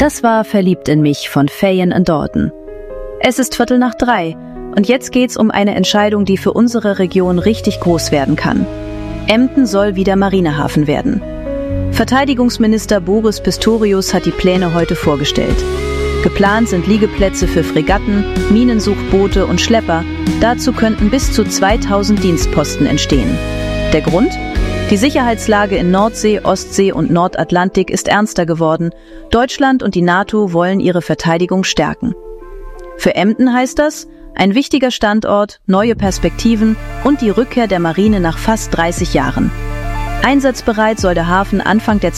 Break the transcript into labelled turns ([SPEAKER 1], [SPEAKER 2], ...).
[SPEAKER 1] Das war Verliebt in mich von Feyen and Dalton. Es ist 2:45 und jetzt geht's um eine Entscheidung, die für unsere Region richtig groß werden kann. Emden soll wieder Marinehafen werden. Verteidigungsminister Boris Pistorius hat die Pläne heute vorgestellt. Geplant sind Liegeplätze für Fregatten, Minensuchboote und Schlepper. Dazu könnten bis zu 2000 Dienstposten entstehen. Der Grund? Die Sicherheitslage in Nordsee, Ostsee und Nordatlantik ist ernster geworden. Deutschland und die NATO wollen ihre Verteidigung stärken. Für Emden heißt das, ein wichtiger Standort, neue Perspektiven und die Rückkehr der Marine nach fast 30 Jahren. Einsatzbereit soll der Hafen Anfang der